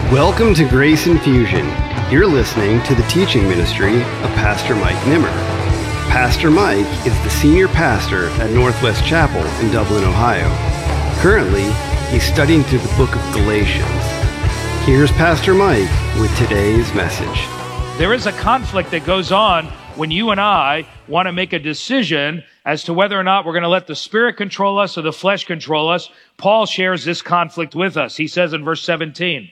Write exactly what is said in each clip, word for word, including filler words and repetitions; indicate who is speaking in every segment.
Speaker 1: Welcome to Grace Infusion. You're listening to the teaching ministry of Pastor Mike Nimmer. Pastor Mike is the senior pastor at Northwest Chapel in Dublin, Ohio. Currently, he's studying through the book of Galatians. Here's Pastor Mike with today's message.
Speaker 2: There is a conflict that goes on when you and I want to make a decision as to whether or not we're going to let the Spirit control us or the flesh control us. Paul shares this conflict with us. He says in verse seventeen,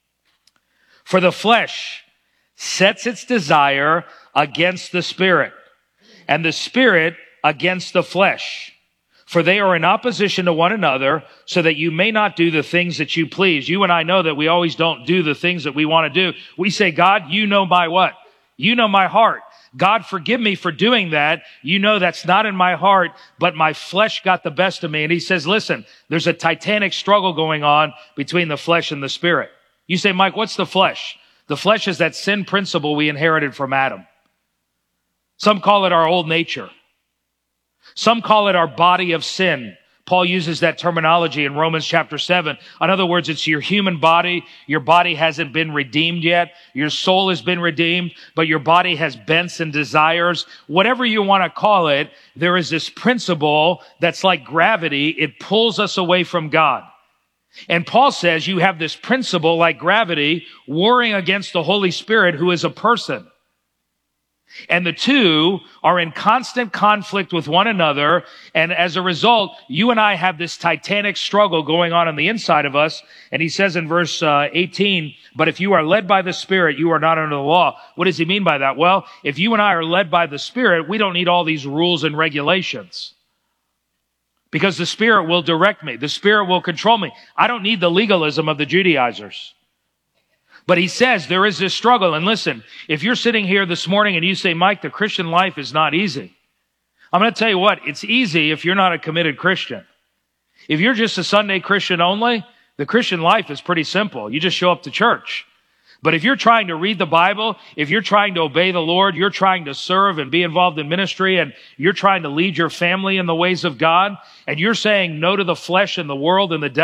Speaker 2: "For the flesh sets its desire against the Spirit, and the Spirit against the flesh. For they are in opposition to one another, so that you may not do the things that you please." You and I know that we always don't do the things that we want to do. We say, "God, you know my what? You know my heart. God, forgive me for doing that. You know that's not in my heart, but my flesh got the best of me." And he says, listen, there's a titanic struggle going on between the flesh and the Spirit. You say, "Mike, what's the flesh?" The flesh is that sin principle we inherited from Adam. Some call it our old nature. Some call it our body of sin. Paul uses that terminology in Romans chapter seven. In other words, it's your human body. Your body hasn't been redeemed yet. Your soul has been redeemed, but your body has bents and desires. Whatever you want to call it, there is this principle that's like gravity. It pulls us away from God. And Paul says you have this principle like gravity warring against the Holy Spirit, who is a person. And the two are in constant conflict with one another. And as a result, you and I have this titanic struggle going on on the inside of us. And he says in verse uh, eighteen, "But if you are led by the Spirit, you are not under the law." What does he mean by that? Well, if you and I are led by the Spirit, we don't need all these rules and regulations. Because the Spirit will direct me. The Spirit will control me. I don't need the legalism of the Judaizers. But he says there is this struggle. And listen, if you're sitting here this morning and you say, "Mike, the Christian life is not easy," I'm going to tell you what, it's easy if you're not a committed Christian. If you're just a Sunday Christian only, the Christian life is pretty simple. You just show up to church. But if you're trying to read the Bible, if you're trying to obey the Lord, you're trying to serve and be involved in ministry, and you're trying to lead your family in the ways of God, and you're saying no to the flesh and the world and the devil,